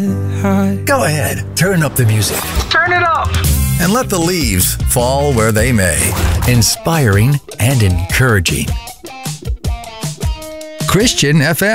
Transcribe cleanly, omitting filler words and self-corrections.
Go ahead, turn up the music. Turn it up! And let the leaves fall where they may. Inspiring and encouraging. Christian FM.